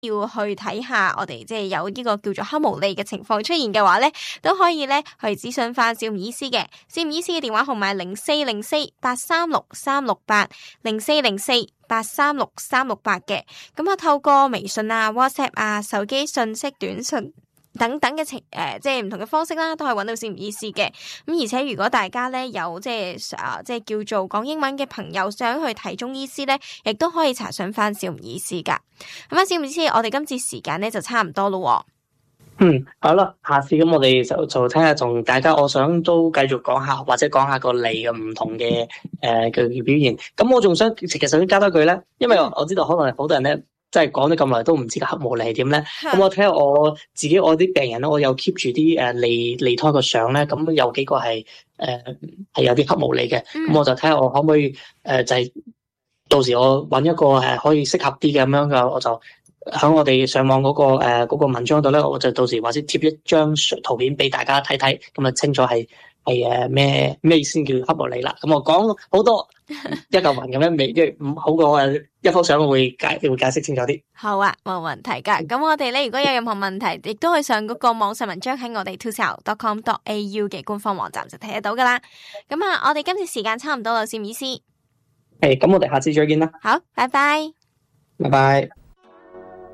要去睇下我哋即係有呢個叫做黑毛利嘅情況出現嘅話咧，都可以咧去諮詢翻少唔醫師嘅。少唔醫師嘅電話號碼0404836368 0404836368嘅。咁啊，透過微信啊、WhatsApp 啊、手機信息、短信等等嘅即係唔同嘅方式啦，都可以揾到少唔醫師嘅。咁而且如果大家咧有即係叫做講英文嘅朋友想去睇中醫師咧，亦都可以查詢翻少唔醫師噶。咁啊，少唔醫師，我哋今次時間咧就差唔多咯。 好啦，下次咁我哋就聽下同大家，我想都繼續講下或者講下個脷嘅唔同嘅嘅表現。咁我仲想其實想加多句咧，因為我知道可能好多人咧。即係講咗咁耐都唔知個黑毛脷係點咧，咁我睇下我自己我啲病人咧，我有 keep 住啲脷苔個相咧，咁有幾個係有啲黑毛脷嘅，咁我就睇下我可唔可以就係到時我揾一個可以適合啲嘅咁樣嘅，我就喺我哋上網嗰個文章度咧，我就到時或者貼一張圖片俾大家睇睇，咁啊清楚係咩先叫黑毛脷啦。咁我講好多一嚿雲咁樣，未即係唔好過一幅相會解釋清楚啲。 好啊，冇問題噶。咁我哋咧如果有任何問題，亦都可以上嗰個網上文章喺我哋 total.com.au 嘅官方網站就睇得到噶啦。咁啊，我哋今次時間差唔多啦，少唔醫師。 咁我哋下次再見啦。 好，拜拜。 拜拜。